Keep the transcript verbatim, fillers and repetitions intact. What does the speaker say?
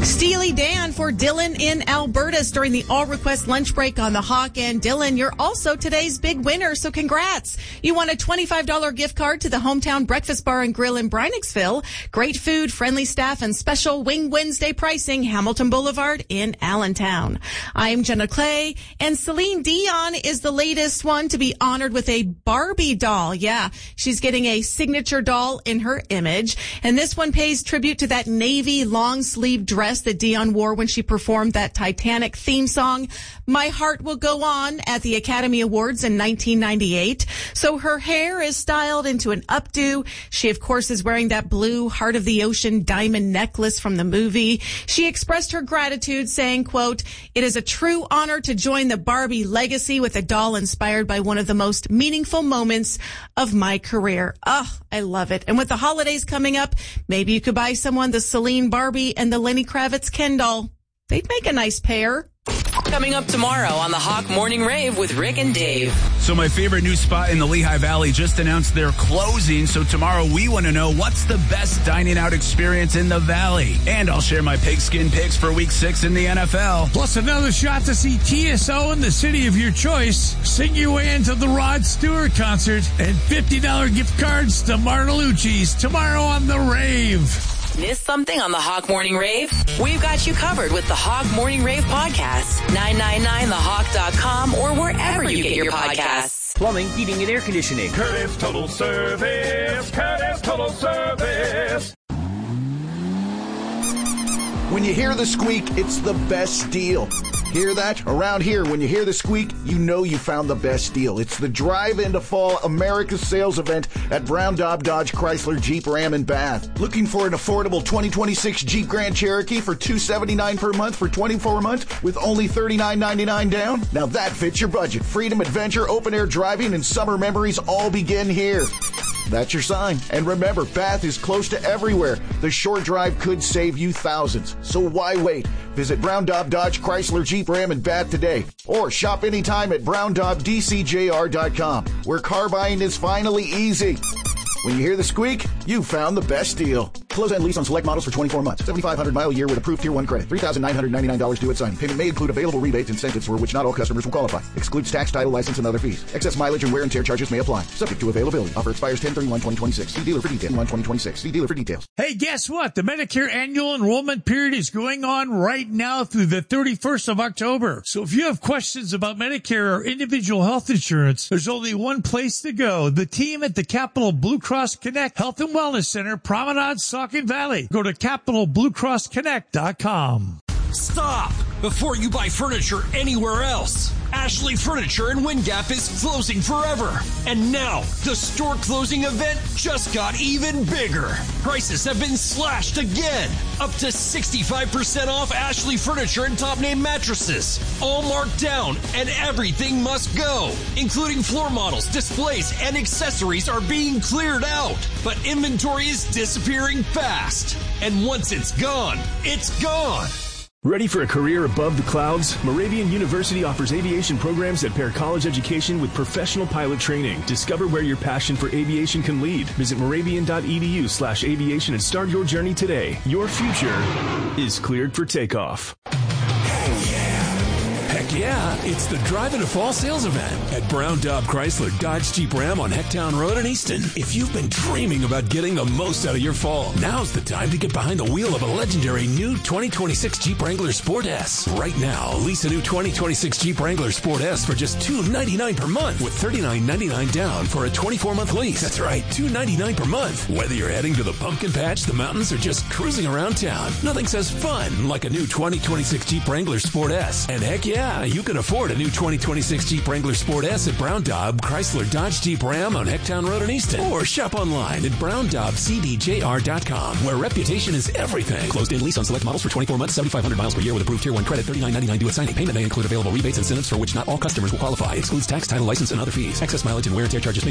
Steely Dan for Dylan in Alberta during the all-request lunch break on the Hawk. And Dylan, you're also today's big winner, so congrats. You won a twenty-five dollars gift card to the Hometown Breakfast Bar and Grill in Brynicksville. Great food, friendly staff, and special Wing Wednesday pricing, Hamilton Boulevard in Allentown. I'm Jenna Clay, and Celine Dion is the latest one to be honored with a Barbie doll. Yeah, she's getting a signature doll in her image, and this one pays tribute to that navy long-sleeve dress that Dion wore when she performed that Titanic theme song, My Heart Will Go On, at the Academy Awards in nineteen ninety-eight. So her hair is styled into an updo. She, of course, is wearing that blue Heart of the Ocean diamond necklace from the movie. She expressed her gratitude, saying, quote, "It is a true honor to join the Barbie legacy with a doll inspired by one of the most meaningful moments of my career." Oh, I love it. And with the holidays coming up, maybe you could buy someone the Celine Barbie and the Lenny Kravitz Ken doll. They'd make a nice pair. Coming up tomorrow on the Hawk Morning Rave with Rick and Dave. So my favorite new spot in the Lehigh Valley just announced they're closing. So tomorrow we want to know what's the best dining out experience in the Valley. And I'll share my pigskin picks for week six in the N F L. Plus another shot to see T S O in the city of your choice. Sing your way into the Rod Stewart concert. And fifty dollars gift cards to Martelucci's tomorrow on the Rave. Miss something on the Hawk Morning Rave? We've got you covered with the Hawk Morning Rave podcast. nine nine nine the hawk dot com or wherever you get your podcasts. Plumbing, heating, and air conditioning. Curtis Total Service. Curtis Total Service. When you hear the squeak, it's the best deal. Hear that? Around here, when you hear the squeak, you know you found the best deal. It's the Drive into Fall America's Sales Event at Brown Daub Dodge Chrysler Jeep Ram in Bath. Looking for an affordable twenty twenty-six Jeep Grand Cherokee for two hundred seventy-nine dollars per month for twenty-four months with only thirty-nine ninety-nine down? Now that fits your budget. Freedom, adventure, open-air driving, and summer memories all begin here. That's your sign. And remember, Bath is close to everywhere. The short drive could save you thousands. So why wait? Visit Brown Daub Dodge Chrysler Jeep Ram in Bath today. Or shop anytime at brown daub d c j r dot com, where car buying is finally easy. When you hear the squeak, you found the best deal. Close and lease on select models for twenty-four months. seventy-five hundred mile a year with approved Tier one credit. three thousand nine hundred ninety-nine dollars due at signing. Payment may include available rebates, incentives for which not all customers will qualify. Excludes tax, title, license, and other fees. Excess mileage and wear and tear charges may apply. Subject to availability. Offer expires ten thirty-one twenty twenty-six. See dealer for details. one twenty twenty-six. See dealer for details. Hey, guess what? The Medicare annual enrollment period is going on right now through the thirty-first of October. So if you have questions about Medicare or individual health insurance, there's only one place to go. The team at the Capital Blue Cross Connect Health and Wellness Center, Promenade, Saucon Valley. Go to capital blue cross connect dot com. Stop before you buy furniture anywhere else. Ashley Furniture in Windgap is closing forever. And now, the store closing event just got even bigger. Prices have been slashed again. Up to sixty-five percent off Ashley Furniture and top name mattresses. All marked down, and everything must go. Including floor models, displays, and accessories are being cleared out. But inventory is disappearing fast. And once it's gone, it's gone. Ready for a career above the clouds? Moravian University offers aviation programs that pair college education with professional pilot training. Discover where your passion for aviation can lead. Visit moravian dot e d u slash aviation and start your journey today. Your future is cleared for takeoff. Heck yeah, it's the Drive into Fall sales event at Brown Daub Chrysler Dodge Jeep Ram on Hecktown Road in Easton. If you've been dreaming about getting the most out of your fall, now's the time to get behind the wheel of a legendary new twenty twenty-six Jeep Wrangler Sport S. Right now, lease a new twenty twenty-six Jeep Wrangler Sport S for just two hundred ninety-nine dollars per month with thirty-nine ninety-nine down for a twenty-four month lease. That's right, two hundred ninety-nine dollars per month. Whether you're heading to the pumpkin patch, the mountains, or just cruising around town, nothing says fun like a new twenty twenty-six Jeep Wrangler Sport S. And heck yeah, you can afford a new twenty twenty-six Jeep Wrangler Sport S at Brown Daub Chrysler Dodge Jeep Ram on Hecktown Road in Easton. Or shop online at brown daub c d j r dot com, where reputation is everything. Closed in lease on select models for twenty-four months, seventy-five hundred miles per year with approved Tier one credit, thirty-nine ninety-nine due at signing. Payment may include available rebates and incentives for which not all customers will qualify. Excludes tax, title, license, and other fees. Excess mileage and wear and tear charges may